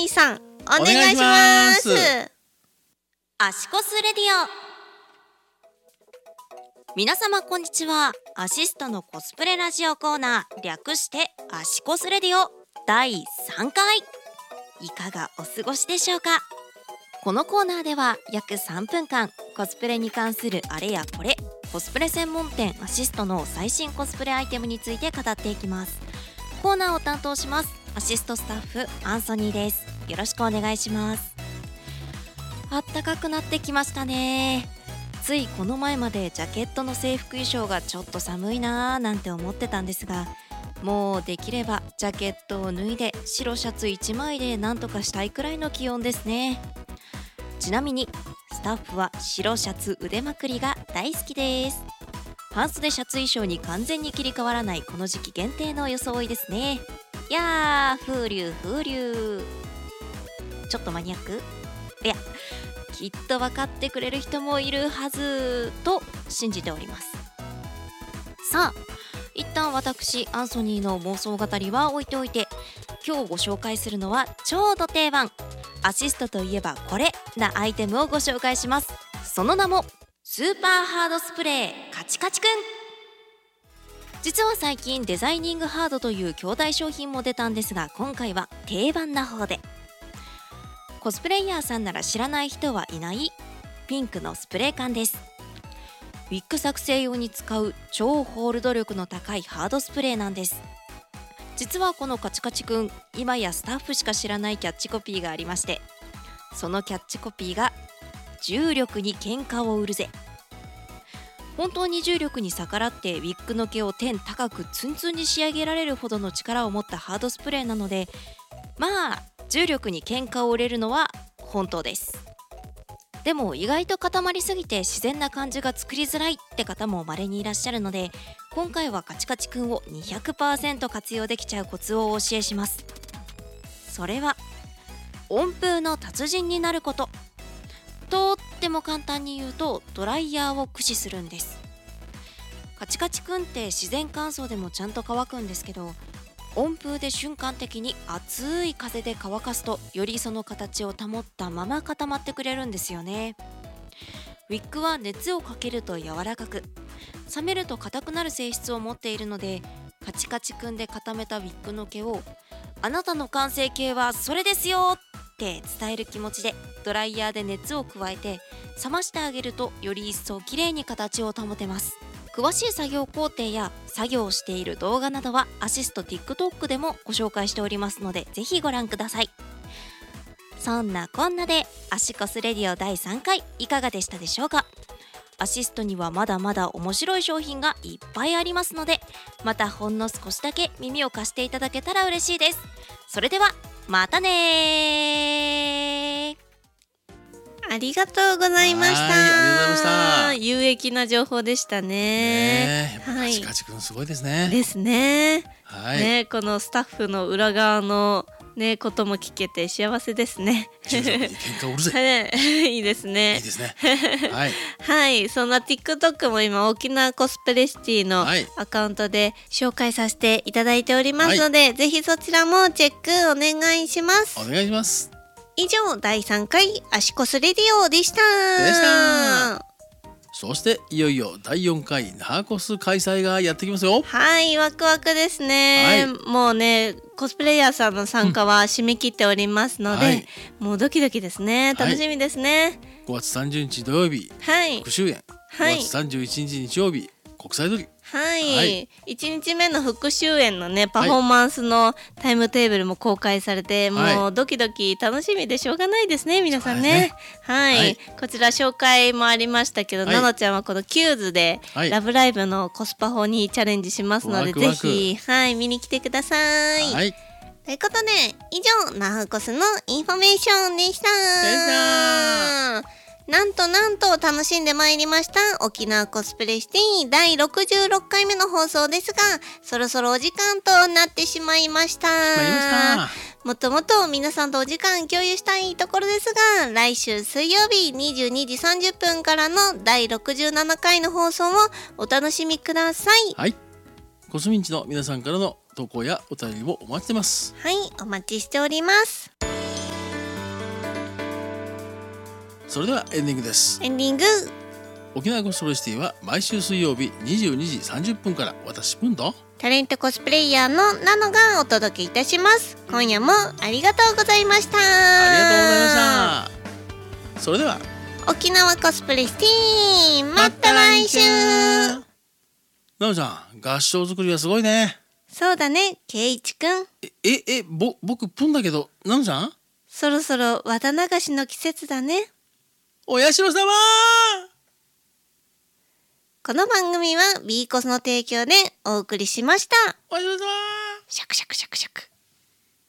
ニーさんお願いします。 アシコスレディオ。皆様こんにちは。アシストのコスプレラジオコーナー、略してアシコスレディオ第3回、いかがお過ごしでしょうか。このコーナーでは約3分間、コスプレに関するあれやこれ、コスプレ専門店アシストの最新コスプレアイテムについて語っていきます。コーナーを担当しますアシストスタッフアンソニーです。よろしくお願いします。あったかくなってきましたね。ついこの前までジャケットの制服衣装がちょっと寒いなーなんて思ってたんですが、もうできればジャケットを脱いで白シャツ1枚でなんとかしたいくらいの気温ですね。ちなみにスタッフは白シャツ腕まくりが大好きです。半袖シャツ衣装に完全に切り替わらないこの時期限定の装いですね。いやー、風流風流。ちょっとマニアック？いや、きっと分かってくれる人もいるはずと信じております。さあ、一旦私アンソニーの妄想語りは置いておいて、今日ご紹介するのは超ド定番、アシストといえばこれなアイテムをご紹介します。その名もスーパーハードスプレーカチカチくん。実は最近デザイニングハードという兄弟商品も出たんですが、今回は定番な方で、コスプレイヤーさんなら知らない人はいないピンクのスプレー缶です。ウィッグ作成用に使う超ホールド力の高いハードスプレーなんです。実はこのカチカチくん、今やスタッフしか知らないキャッチコピーがありまして、そのキャッチコピーが重力に喧嘩を売るぜ。本当に重力に逆らってウィッグの毛を天高くツンツンに仕上げられるほどの力を持ったハードスプレーなので、まあ重力に喧嘩を売れるのは本当です。でも意外と固まりすぎて自然な感じが作りづらいって方も稀にいらっしゃるので、今回はカチカチくんを 200% 活用できちゃうコツをお教えします。それは温風の達人になること。とっても簡単に言うと、ドライヤーを駆使するんです。カチカチくんって自然乾燥でもちゃんと乾くんですけど、温風で瞬間的に熱い風で乾かすと、よりその形を保ったまま固まってくれるんですよね。ウィッグは熱をかけると柔らかく、冷めると硬くなる性質を持っているので、カチカチくんで固めたウィッグの毛を、あなたの完成形はそれですよって伝える気持ちでドライヤーで熱を加えて冷ましてあげると、より一層きれいに形を保てます。詳しい作業工程や作業をしている動画などはアシスト TikTok でもご紹介しておりますので、ぜひご覧ください。そんなこんなでアシコスレディオ第3回いかがでしたでしょうか。アシストにはまだまだ面白い商品がいっぱいありますので、またほんの少しだけ耳を貸していただけたら嬉しいです。それではまたね。 ありがとうございました。 ありがとうございました。 有益な情報でしたね。 やっぱカチカチくんすごいですね。 ですね。 はい。 ね、このスタッフの裏側のね、ことも聞けて幸せですね。 重力に喧嘩を売るぜ。 いいですね。 いいですね。はい。 はい、そんな TikTok も今沖縄コスプレシティのアカウントで紹介させていただいておりますので、ぜひそちらもチェックお願いします。 お願いします。 以上、第3回アシコスレディオでした。 そしていよいよ第4回那覇コス開催がやってきますよ。 はい、ワクワクですね。もうね、コスプレイヤーさんの参加は締め切っておりますので、もうドキドキですね。楽しみですね。 5月30日土曜日、復習園。5月31日日曜日、国際通り。 はい、1日目の復習園のねパフォーマンスのタイムテーブルも公開されて、もうドキドキ楽しみでしょうがないですね、皆さんね。はい、こちら紹介もありましたけど、なのちゃんはこのキューズでラブライブのコスパ法にチャレンジしますので、ぜひ見に来てください。ということで、以上那覇コスのインフォメーションでした。なんと楽しんでまいりました沖縄コスプレシティ第66回目の放送ですが、そろそろお時間となってしまいました。もっともっと皆さんとお時間共有したいところですが、来週水曜日22時30分からの第67回の放送をお楽しみください。 はい、コスミンチの皆さんからの投稿やお便りもお待ちしてます。 はい、お待ちしております。 それではエンディングです。 エンディング。 沖縄コスプレシティは毎週水曜日22時30分から私プンとタレントコスプレイヤーのナノがお届けいたします。今夜もありがとうございました。 ありがとうございました。それでは沖縄コスプレシティまた来週。 ナノちゃん、合唱作りはすごいね。 そうだね、ケイイチくん。 僕プンだけど、ナノちゃん？ そろそろ綿流しの季節だね。 お社様。 この番組は B コスの提供でお送りしました。 お社様。 シャクシャクシャクシャク。